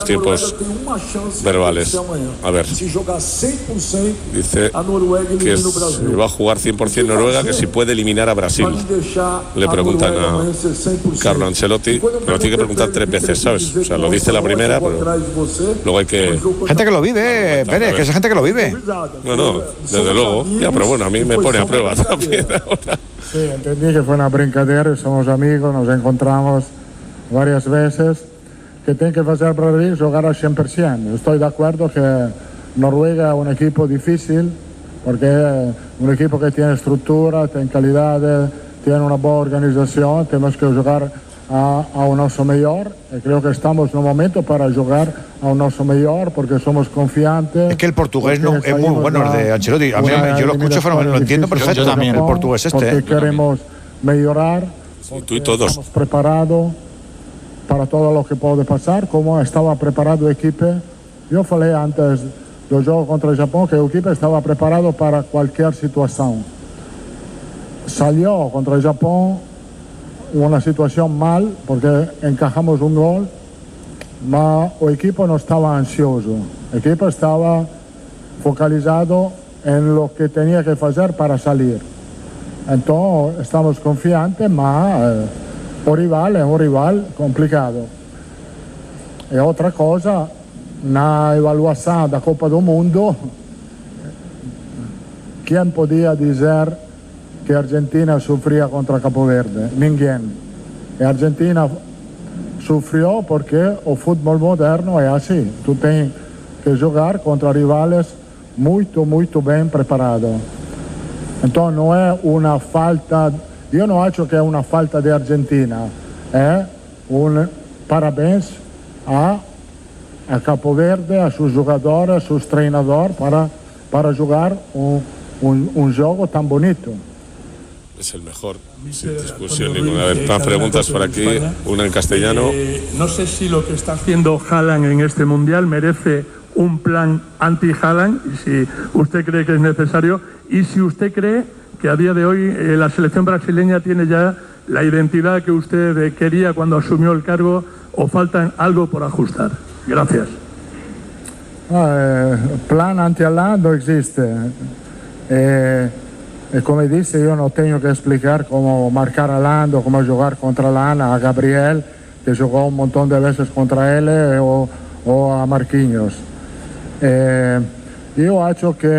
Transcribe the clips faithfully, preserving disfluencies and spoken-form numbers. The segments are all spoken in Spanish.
tiempos verbales. A ver, dice que es, va a jugar cien por ciento Noruega, que si puede eliminar a Brasil. Le preguntan a Carlo Ancelotti, pero tiene que preguntar tres veces, ¿sabes? O sea, lo dice la primera, pero luego hay que... Gente que lo vive, Pérez, que es gente que lo vive. No, no, desde luego. Ya, pero bueno, a mí me pone a prueba también ahora. Sí, entendí que fue una brincadera, somos amigos, nos encontramos varias veces. Que tiene que hacer Brasil jugar al cien por ciento. Estoy de acuerdo que Noruega es un equipo difícil, porque es un equipo que tiene estructura, tiene calidad, tiene una buena organización. Tenemos que jugar a, a un oso mejor. Y creo que estamos en un momento para jugar a un oso mejor, porque somos confiantes. Es que el portugués no, es muy bueno, el de Ancelotti. A mí, yo lo escucho, lo entiendo perfecto. Yo también, el portugués este. Porque queremos mejorar. Sí, tú y todos. Estamos preparados para todo lo que puede pasar, como estaba preparado el equipo. Yo falei antes del juego contra el Japón que el equipo estaba preparado para cualquier situación. Salió contra el Japón una situación mal, porque encajamos un gol, pero el equipo no estaba ansioso. El equipo estaba focalizado en lo que tenía que hacer para salir. Entonces, estamos confiantes, pero... o rival è un rival complicato. E altra cosa, na evaluação da Copa do Mundo, quem podia dizer que a Argentina sofria contra Cabo Verde? Ninguém. E a Argentina sofreu porque o futebol moderno é assim. Tu tem que jogar contra rivales muito, muito bem preparados. Então não é uma falta... Io non acho che è una falta di Argentina, è un parabéns a, a Capo Verde, a sus jugadores, a sus treinadores para, para jugar un, un, un juego tan bonito. Es el mejor, sin discusión ninguna. A ver, más preguntas por aquí, una en castellano. Eh, no sé si lo que está haciendo Haaland en este Mundial merece un plan anti-Haaland, y si usted cree que es necesario, y si usted cree que a día de hoy eh, la selección brasileña tiene ya la identidad que usted eh, quería cuando asumió el cargo, o faltan algo por ajustar. Gracias. Eh, plan anti-Haaland no existe. Eh, e come disse, io non tengo che spiegare come marcare Haaland o come giocare contro Haaland a Gabriel, che giocò un montón de veces contra él, o, o a Marquinhos. Eh, io acho che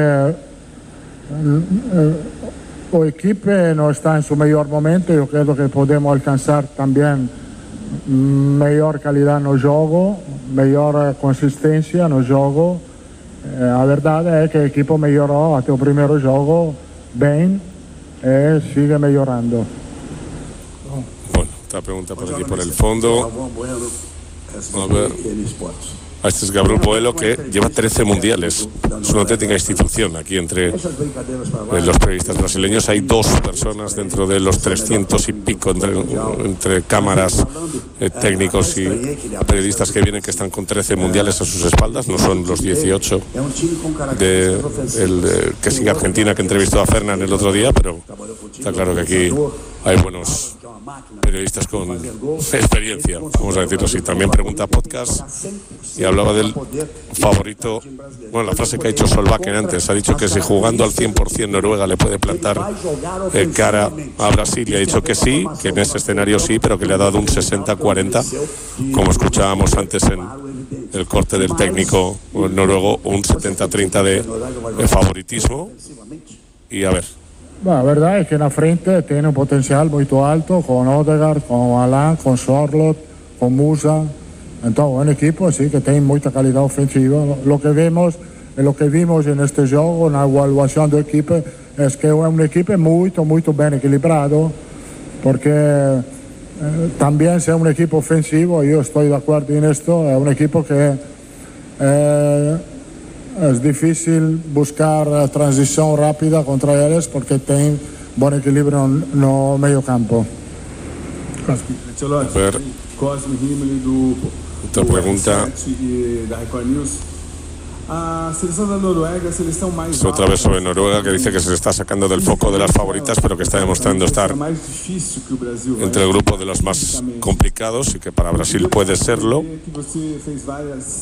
eh, o equipo no está en su mejor momento. Yo creo que podemos alcanzar también mejor calidad no juego, mejor consistencia no juego. Eh, la verdad es que el equipo mejoró hasta el primer juego bien y sigue mejorando. Bueno, esta pregunta por aquí por el fondo. A ver. Este es Gabriel Boelo, que lleva trece mundiales. Es una auténtica institución aquí entre los periodistas brasileños. Hay dos personas dentro de los trescientos y pico entre, entre cámaras, eh, técnicos y periodistas que vienen, que están con trece mundiales a sus espaldas. No son los dieciocho de, el, de, que sigue Argentina, que entrevistó a Fernán el otro día, pero está claro que aquí hay buenos periodistas con experiencia, vamos a decirlo así. También pregunta podcast y hablaba del favorito. Bueno, la frase que ha dicho Solbakken antes, ha dicho que si jugando al cien por ciento Noruega le puede plantar eh, cara a Brasil, y ha dicho que sí, que en ese escenario sí, pero que le ha dado un sesenta cuarenta, como escuchábamos antes en el corte del técnico noruego, un setenta treinta de, de favoritismo. Y a ver. Bueno, la verdad es que en la frente tiene un potencial muy alto, con Odegaard, con Haaland, con Sorloth, con Musa. Entonces, un equipo sí que tiene mucha calidad ofensiva. Lo que vemos, lo que vimos en este juego, en la evaluación del equipo, es que es un equipo muy, muy bien equilibrado, porque eh, también es un equipo ofensivo. Yo estoy de acuerdo en esto. Es un equipo que eh, es difícil buscar transición rápida contra ellos, porque tienen buen equilibrio en el medio campo. A ver, otra pregunta. Es otra vez sobre Noruega, que dice que se le está sacando del foco de las favoritas, pero que está demostrando estar entre el grupo de los más complicados y que para Brasil puede serlo.